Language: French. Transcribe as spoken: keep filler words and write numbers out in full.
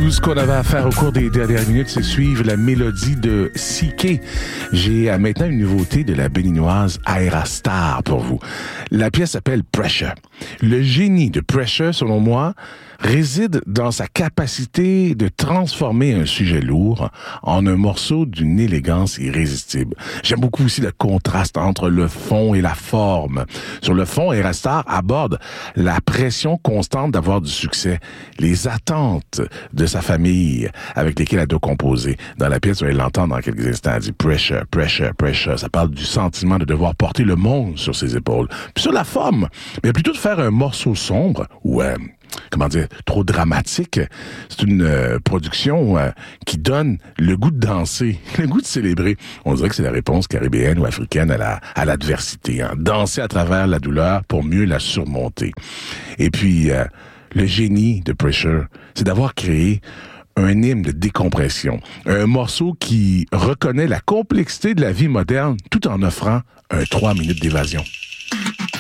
Tout ce qu'on avait à faire au cours des dernières minutes, c'est suivre la mélodie de C K. J'ai euh, maintenant une nouveauté de la béninoise Aerastar pour vous. La pièce s'appelle Pressure. Le génie de Pressure, selon moi, réside dans sa capacité de transformer un sujet lourd en un morceau d'une élégance irrésistible. J'aime beaucoup aussi le contraste entre le fond et la forme. Sur le fond, Aerastar aborde la pression constante d'avoir du succès, les attentes de sa famille avec lesquelles elle doit composer. Dans la pièce, vous allez l'entendre dans quelques instants, elle dit « pressure, pressure, pressure ». Ça parle du sentiment de devoir porter le monde sur ses épaules. Puis sur la forme, mais plutôt de faire un morceau sombre ou... Euh, comment dire, trop dramatique. C'est une euh, production euh, qui donne le goût de danser, le goût de célébrer. On dirait que c'est la réponse caribéenne ou africaine à la à l'adversité. Hein. Danser à travers la douleur pour mieux la surmonter. Et puis, euh, le génie de Pressure, c'est d'avoir créé un hymne de décompression. Un morceau qui reconnaît la complexité de la vie moderne tout en offrant un trois minutes d'évasion.